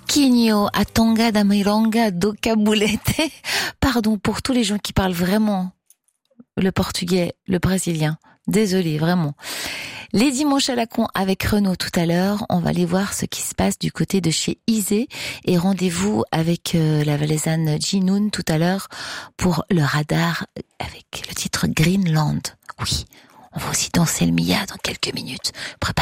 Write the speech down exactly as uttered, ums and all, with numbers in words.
pouquinho a tonga da milonga do cabulete. Pardon pour tous les gens qui parlent vraiment le portugais, le brésilien. Désolé, vraiment. Les dimanches à la con avec Renaud tout à l'heure, on va aller voir ce qui se passe du côté de chez Isée et rendez-vous avec euh, la valaisanne Jinoun tout à l'heure pour le radar avec le titre Greenland. Oui, on va aussi danser le Mia dans quelques minutes. Préparez